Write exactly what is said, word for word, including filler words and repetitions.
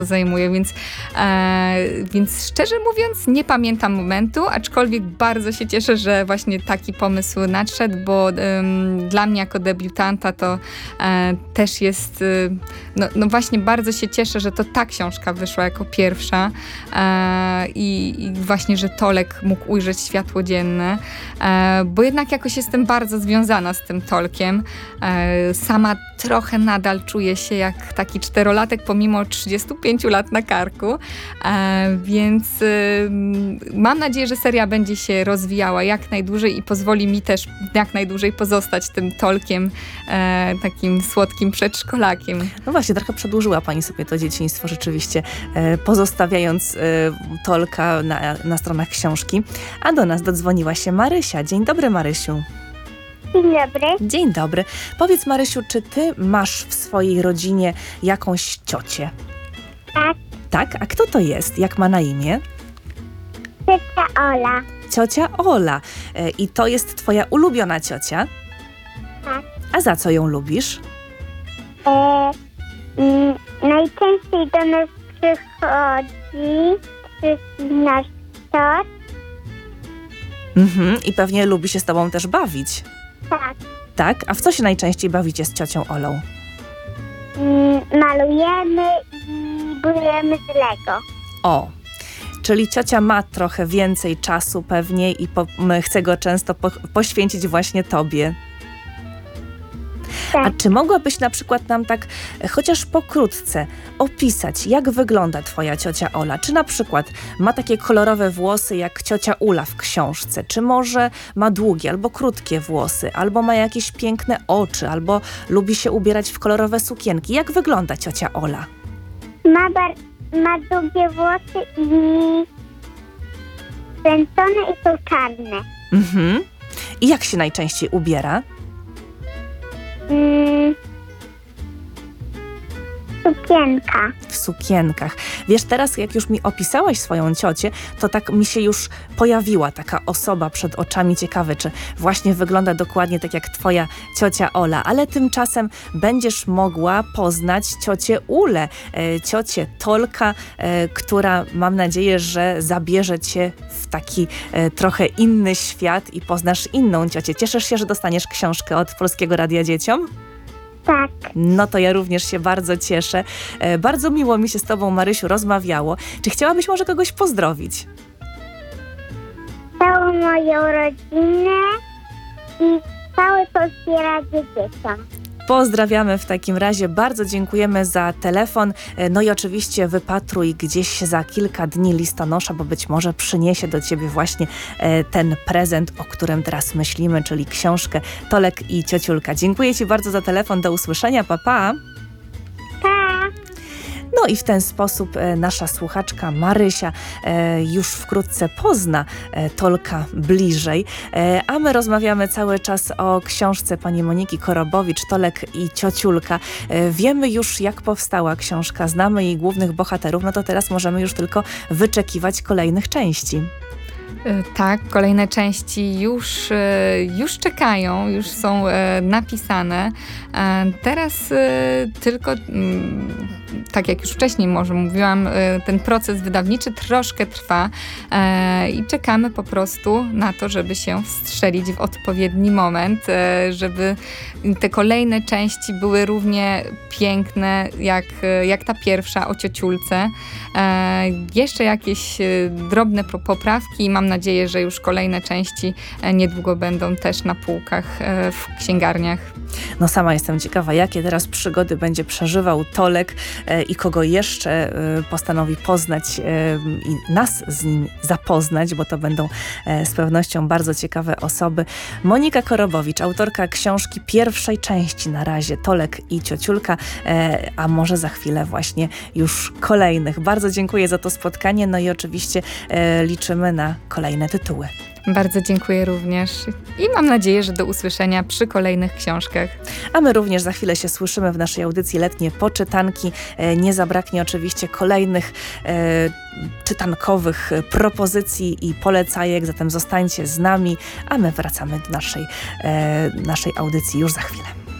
zajmuje, więc, e, więc szczerze mówiąc nie pamiętam momentu, aczkolwiek bardzo się cieszę, że właśnie taki pomysł nadszedł, bo um, dla mnie jako debiutanta to e, też jest, e, no, no właśnie bardzo się cieszę, że to ta książka wyszła jako pierwsza e, i, i właśnie, że Tolek mógł ujrzeć światło dzienne, e, bo jednak jakoś jestem bardzo związana z tym Tolkiem. E, sama trochę nadal czuję się jak taki czterolatek pomimo trzydziestu pięciu lat na karku, e, więc y, mam nadzieję, że seria będzie się rozwijała jak najdłużej i pozwoli mi też jak najdłużej pozostać tym Tolkiem, e, takim słodkim przedszkolakiem. No właśnie, trochę przedłużyła pani sobie to dzieciństwo rzeczywiście, e, pozostawiając e, Tolka na, na stronach książki. A do nas dodzwoniła się Marysia. Dzień dobry, Marysiu. Dzień dobry. Dzień dobry. Powiedz, Marysiu, czy ty masz w swojej rodzinie jakąś ciocię? Tak, Tak? A kto to jest? Jak ma na imię? ciocia Ola. Ciocia Ola. E, I to jest twoja ulubiona ciocia? Tak. A za co ją lubisz? E, mm, najczęściej do nas przychodzi, przychodzi nasz tos. Mhm. I pewnie lubi się z tobą też bawić. Tak. Tak? A w co się najczęściej bawicie z ciocią Olą? Mm, malujemy i budujemy z Lego. O, czyli ciocia ma trochę więcej czasu pewnie i po, m, chce go często po, poświęcić właśnie tobie. Tak. A czy mogłabyś na przykład nam tak e, chociaż pokrótce opisać, jak wygląda twoja ciocia Ola? Czy na przykład ma takie kolorowe włosy jak ciocia Ula w książce? Czy może ma długie albo krótkie włosy? Albo ma jakieś piękne oczy? Albo lubi się ubierać w kolorowe sukienki? Jak wygląda ciocia Ola? Ma, bar- ma długie włosy i kręcone i są czarne. Mhm. I jak się najczęściej ubiera? Mm, sukienka. W sukienkach. Wiesz, teraz jak już mi opisałaś swoją ciocię, to tak mi się już pojawiła taka osoba przed oczami. Ciekawe, czy właśnie wygląda dokładnie tak jak twoja ciocia Ola, ale tymczasem będziesz mogła poznać ciocię Ulę, e, ciocię Tolka, e, która mam nadzieję, że zabierze cię w taki e, trochę inny świat i poznasz inną ciocię. Cieszysz się, że dostaniesz książkę od Polskiego Radia Dzieciom? Tak. No to ja również się bardzo cieszę. E, bardzo miło mi się z tobą, Marysiu, rozmawiało. Czy chciałabyś może kogoś pozdrowić? Całą moją rodzinę i całe Polskie Radio Dzieciom. Pozdrawiamy w takim razie. Bardzo dziękujemy za telefon. E, No i oczywiście wypatruj gdzieś za kilka dni listonosza, bo być może przyniesie do ciebie właśnie e, ten prezent, o którym teraz myślimy, czyli książkę Tolek i Ciociulka. Dziękuję ci bardzo za telefon. Do usłyszenia. Pa, pa. Pa! No i w ten sposób e, nasza słuchaczka Marysia e, już wkrótce pozna e, Tolka bliżej, e, a my rozmawiamy cały czas o książce pani Moniki Korobowicz, Tolek i Ciociulka. E, wiemy już, jak powstała książka, znamy jej głównych bohaterów, no to teraz możemy już tylko wyczekiwać kolejnych części. Tak, kolejne części już, już czekają, już są napisane. Teraz tylko, tak jak już wcześniej może mówiłam, ten proces wydawniczy troszkę trwa i czekamy po prostu na to, żeby się wstrzelić w odpowiedni moment, żeby te kolejne części były równie piękne jak, jak ta pierwsza o Ciociulce. Jeszcze jakieś drobne poprawki i mam nadzieję, że już kolejne części niedługo będą też na półkach w księgarniach. No sama jestem ciekawa, jakie teraz przygody będzie przeżywał Tolek e, i kogo jeszcze e, postanowi poznać e, i nas z nim zapoznać, bo to będą e, z pewnością bardzo ciekawe osoby. Monika Korobowicz, autorka książki pierwszej części na razie, Tolek i Ciociulka, e, a może za chwilę właśnie już kolejnych. Bardzo dziękuję za to spotkanie, no i oczywiście e, liczymy na kolejne tytuły. Bardzo dziękuję również i mam nadzieję, że do usłyszenia przy kolejnych książkach. A my również za chwilę się słyszymy w naszej audycji Letnie Poczytanki. E, nie zabraknie oczywiście kolejnych e, czytankowych propozycji i polecajek, zatem zostańcie z nami, a my wracamy do naszej, e, naszej audycji już za chwilę.